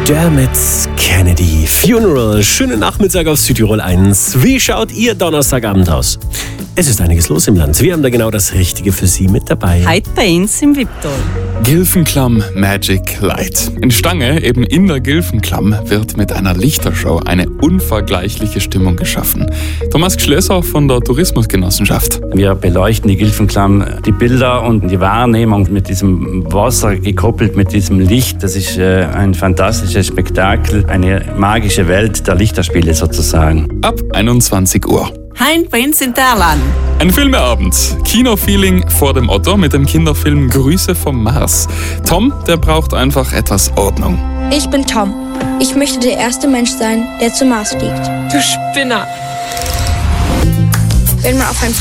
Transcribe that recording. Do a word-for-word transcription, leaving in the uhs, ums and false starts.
Dermot Kennedy, Funeral. Schönen Nachmittag auf Südtirol eins. Wie schaut Ihr Donnerstagabend aus? Es ist einiges los im Land. Wir haben da genau das Richtige für Sie mit dabei. Heute bei uns im Wiptal. Gilfenklamm Magic Light. In Stange, eben in der Gilfenklamm, wird mit einer Lichtershow eine unvergleichliche Stimmung geschaffen. Thomas Gschlösser von der Tourismusgenossenschaft. Wir beleuchten die Gilfenklamm, die Bilder und die Wahrnehmung mit diesem Wasser gekoppelt mit diesem Licht. Das ist äh, ein fantastisches Spektakel, eine magische Welt der Lichterspiele sozusagen. Ab einundzwanzig Uhr. Heint bei uns in Terlan. Ein Filmeabend. Kinofeeling vor dem Otto mit dem Kinderfilm Grüße vom Mars. Tom, der braucht einfach etwas Ordnung. Ich bin Tom. Ich möchte der erste Mensch sein, der zum Mars fliegt. Du Spinner. Wenn man auf ein